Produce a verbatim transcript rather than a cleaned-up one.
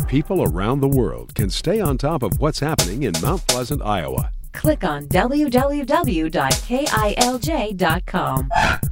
people around the world can stay on top of what's happening in Mount Pleasant, Iowa. Click on w w w dot k i l j dot com.